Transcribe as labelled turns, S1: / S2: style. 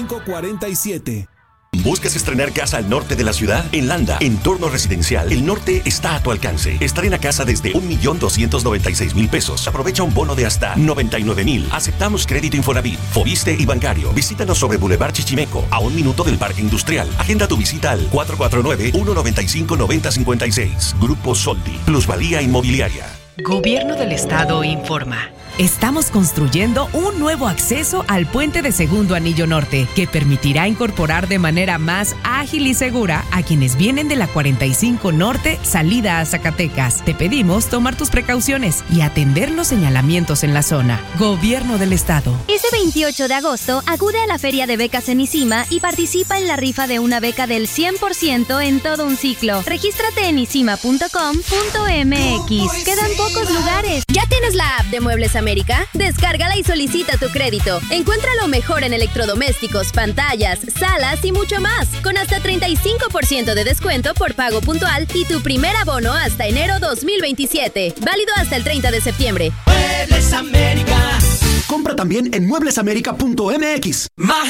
S1: 547.
S2: ¿Buscas estrenar casa al norte de la ciudad? En Landa, Entorno Residencial, el norte está a tu alcance. Estrena casa desde 1,296,000 pesos. Aprovecha un bono de hasta 99,000. Aceptamos crédito Infonavit, Fobiste y bancario. Visítanos sobre Boulevard Chichimeco, a 1 minuto del Parque Industrial. Agenda tu visita al 449-195-9056. Grupo Soldi, Plusvalía Inmobiliaria.
S3: Gobierno del Estado informa. Estamos construyendo un nuevo acceso al puente de Segundo Anillo Norte que permitirá incorporar de manera más ágil y segura a quienes vienen de la 45 Norte, salida a Zacatecas. Te pedimos tomar tus precauciones y atender los señalamientos en la zona. Gobierno del Estado.
S4: Este 28 de agosto, acude a la Feria de Becas en ICIMA y participa en la rifa de una beca del 100% en todo un ciclo. Regístrate en isima.com.mx. Quedan pocos lugares.
S5: ¿Ya tienes la app de Muebles América? Descárgala y solicita tu crédito. Encuentra lo mejor en electrodomésticos, pantallas, salas y mucho más, con hasta 35% de descuento por pago puntual y tu primer abono hasta enero 2027. Válido hasta el 30 de septiembre.
S6: Muebles América.
S7: Compra también en mueblesamerica.mx.
S6: Más